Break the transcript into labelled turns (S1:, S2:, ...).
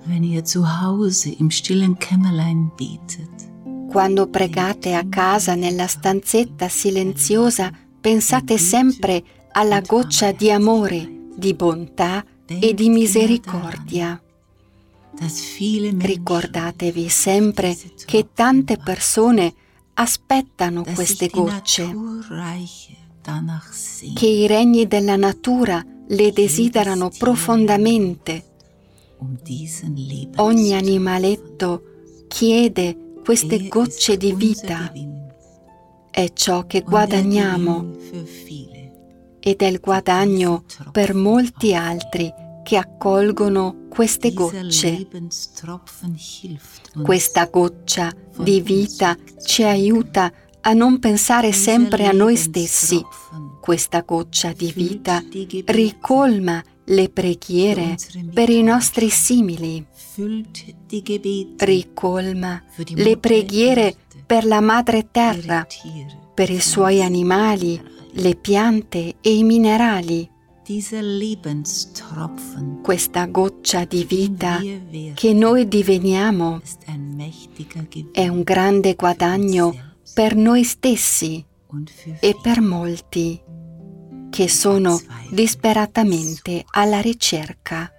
S1: wenn ihr zu Hause im stillen Kämmerlein betet.
S2: Quando pregate a casa nella stanzetta silenziosa, pensate sempre alla goccia di amore, di bontà e di misericordia. Ricordatevi sempre che tante persone aspettano queste gocce, che i regni della natura le desiderano profondamente. Ogni animaletto chiede queste gocce di vita. È ciò che guadagniamo ed è il guadagno per molti altri che accolgono queste gocce. Questa goccia di vita ci aiuta a non pensare sempre a noi stessi. Questa goccia di vita ricolma le preghiere per i nostri simili, ricolma le preghiere per la madre terra, per i suoi animali, le piante e i minerali. Questa goccia di vita che noi diveniamo è un grande guadagno per noi stessi e per molti che sono disperatamente alla ricerca